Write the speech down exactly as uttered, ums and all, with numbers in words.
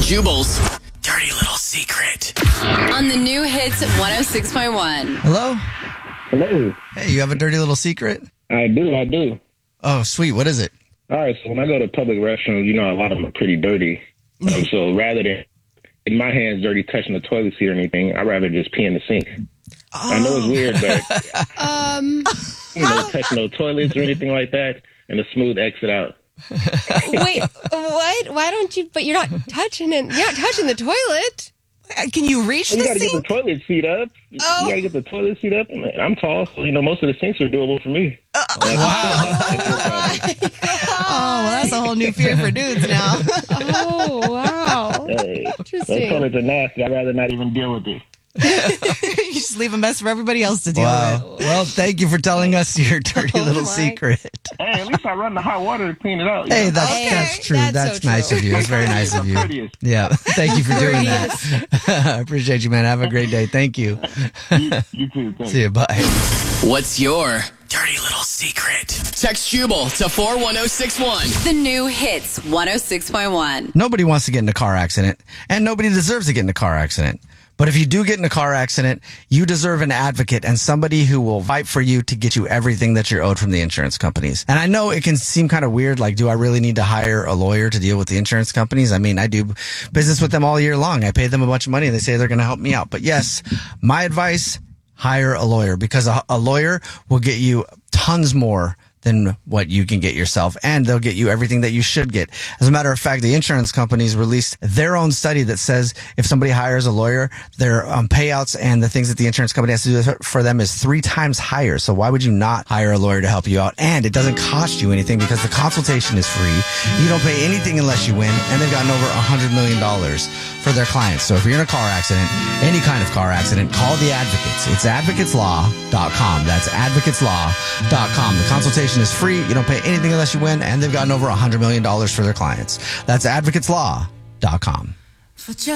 Jubal's dirty little secret. On the new hits one oh six point one. Hello? Hello. Hey, you have a dirty little secret? I do, I do. Oh, sweet. What is it? All right, so when I go to public restrooms, you know, a lot of them are pretty dirty. Um, so rather than in my hands dirty touching the toilet seat or anything, I'd rather just pee in the sink. Oh. I know it's weird, but um, you know, touching no toilets or anything like that, and a smooth exit out. Wait, what? Why don't you? But you're not touching it. You're not touching the toilet. Can you reach you the gotta sink? get the toilet seat up. Oh. You gotta get the toilet seat up. I'm tall, so you know most of the sinks are doable for me. Uh, wow. Oh, well, that's a whole new fear for dudes now. Oh, wow. Hey, Interesting. those toilets are nasty. I'd rather not even deal with it. You just leave a mess for everybody else to deal Wow. with. Well, thank you for telling us your dirty Oh little my. secret. Hey, at least I run the hot water to clean it out. you Hey, know? that's Okay, that's true. that's That's, so nice true. of you. That's very nice of you. Courteous. Yeah. Thank you for doing that. I appreciate you, man. Have a great day. Thank you. you, you too. Thanks. See you. Bye. What's your dirty little secret? Text Jubal to four one oh six one. The new hits one oh six point one. Nobody wants to get in a car accident, and nobody deserves to get in a car accident. But if you do get in a car accident, you deserve an advocate and somebody who will fight for you to get you everything that you're owed from the insurance companies. And I know it can seem kind of weird, like, do I really need to hire a lawyer to deal with the insurance companies? I mean, I do business with them all year long. I pay them a bunch of money and they say they're going to help me out. But yes, my advice, hire a lawyer, because a, a lawyer will get you tons more than what you can get yourself, and they'll get you everything that you should get. As a matter of fact, the insurance companies released their own study that says if somebody hires a lawyer, their um, payouts and the things that the insurance company has to do for them is three times higher. So why would you not hire a lawyer to help you out? And it doesn't cost you anything because the consultation is free. You don't pay anything unless you win, and they've gotten over one hundred million dollars for their clients. So if you're in a car accident, any kind of car accident, call the advocates. It's advocates law dot com. That's advocates law dot com. The consultation is free. You don't pay anything unless you win, and they've gotten over one hundred million dollars for their clients. That's advocates law dot com.